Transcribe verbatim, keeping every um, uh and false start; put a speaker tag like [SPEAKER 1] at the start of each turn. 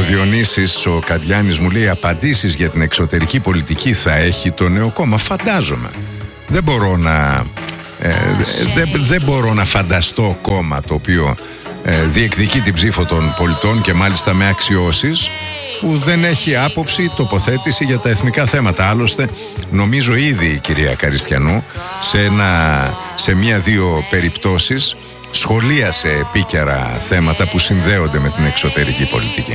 [SPEAKER 1] Διονύσης ο Καντιάνης μου λέει απαντήσεις για την εξωτερική πολιτική θα έχει το νέο κόμμα. Φαντάζομαι. Δεν μπορώ να, ε, δεν, δεν μπορώ να φανταστώ κόμμα το οποίο ε, διεκδικεί την ψήφο των πολιτών και μάλιστα με αξιώσεις, που δεν έχει άποψη, τοποθέτηση για τα εθνικά θέματα. Άλλωστε νομίζω ήδη η κυρία Καριστιανού σε, ένα, σε μία-δύο περιπτώσεις σχολίασε επίκαιρα θέματα που συνδέονται με την εξωτερική πολιτική.